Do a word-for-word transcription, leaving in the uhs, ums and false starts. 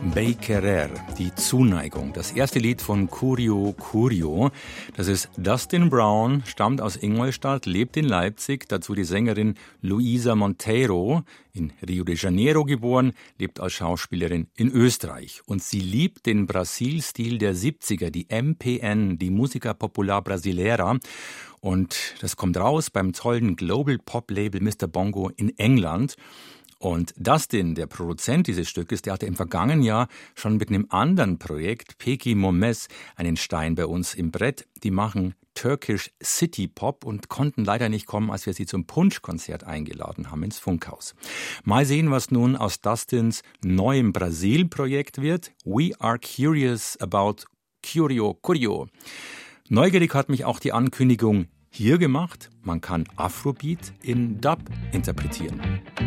Bem Querer, die Zuneigung, das erste Lied von Curio Curio. Das ist Dustin Brown, stammt aus Ingolstadt, lebt in Leipzig, dazu die Sängerin Luisa Monteiro, in Rio de Janeiro geboren, lebt als Schauspielerin in Österreich. Und sie liebt den Brasil-Stil der siebziger, die M P N, die Música Popular Brasileira. Und das kommt raus beim tollen Global Pop Label Mister Bongo in England. Und Dustin, der Produzent dieses Stückes, der hatte im vergangenen Jahr schon mit einem anderen Projekt, Peki Momes, einen Stein bei uns im Brett. Die machen Turkish City Pop und konnten leider nicht kommen, als wir sie zum Punschkonzert eingeladen haben ins Funkhaus. Mal sehen, was nun aus Dustins neuem Brasil-Projekt wird. We are curious about Curio Curio. Neugierig hat mich auch die Ankündigung hier gemacht. Man kann Afrobeat in Dub interpretieren.